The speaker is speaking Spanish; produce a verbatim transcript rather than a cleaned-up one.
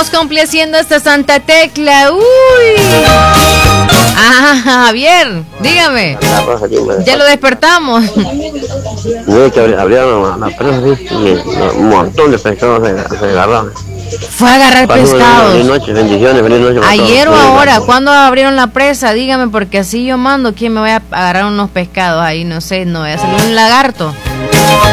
estamos complaciendo esta Santa Tecla. Uy. Ah, Javier, dígame. Ya lo despertamos. Sí, que abrieron la presa, sí, y un montón de pescados se, se agarraron. Fue a agarrar pescados. Feliz noche, bendiciones, feliz noche. Ayer o ahora, ¿cuándo abrieron la presa? Dígame, porque así yo mando. ¿Quién me vaya a agarrar unos pescados ahí? No sé, no voy a salir un lagarto.